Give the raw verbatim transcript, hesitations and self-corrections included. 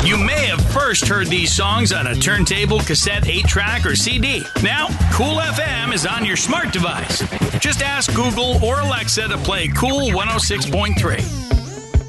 You may have first heard these songs on a turntable, cassette, eight track, or C D. Now, Cool F M is on your smart device. Just ask Google or Alexa to play Cool one oh six point three.